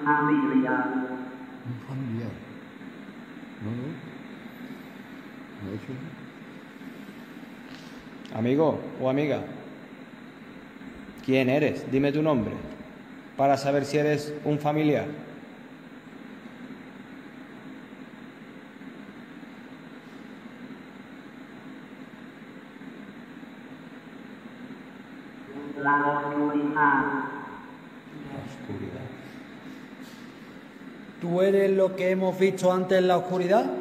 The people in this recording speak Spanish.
familiar. Un familiar. No, no. No he hecho nada. Amigo o amiga, ¿quién eres? Dime tu nombre para saber si eres un familiar. La oscuridad. La oscuridad. ¿Tú eres lo que hemos visto antes en la oscuridad?